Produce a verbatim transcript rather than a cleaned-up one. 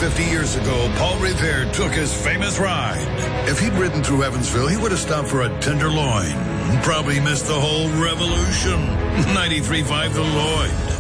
fifty years ago, Paul Revere took his famous ride. If he'd ridden through Evansville, he would have stopped for a tenderloin. Probably missed the whole revolution. ninety-three point five The Lloyd.